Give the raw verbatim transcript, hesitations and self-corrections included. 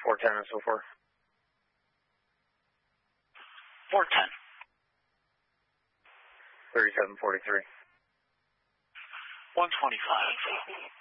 four ten and so forth. four ten. thirty-seven forty-three. one twenty-five.